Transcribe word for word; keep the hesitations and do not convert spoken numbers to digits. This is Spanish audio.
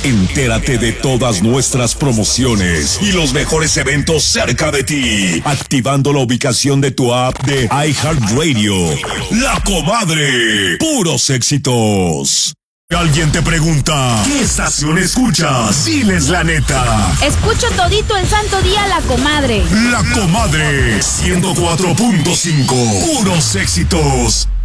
Entérate de todas nuestras promociones y los mejores eventos cerca de ti, activando la ubicación de tu app de iHeartRadio. La Comadre, puros éxitos. Alguien te pregunta, ¿qué estación escuchas? Diles la neta. Escucho todito el santo día La Comadre. La Comadre, ciento cuatro punto cinco, puros éxitos.